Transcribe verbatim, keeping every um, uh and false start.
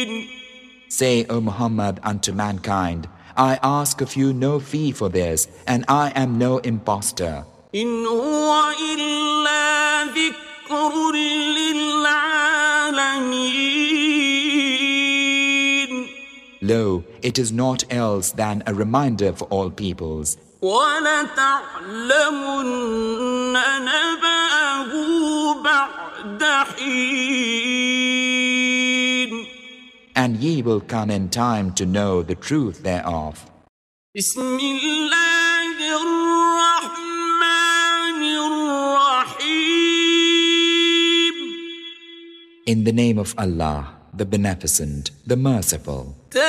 Say, O Muhammad, unto mankind, I ask of you no fee for this, and I am no impostor. إن هو إلا ذكر للعالمين. Lo, it is naught else than a reminder for all peoples. وَلَتَعْلَمُنَّ نَبَأَهُ بَعْدَ حِينٍ. And ye will come in time to know the truth thereof. بسم الله الرحمن الرحيم. In the name of Allah, the Beneficent, the Merciful.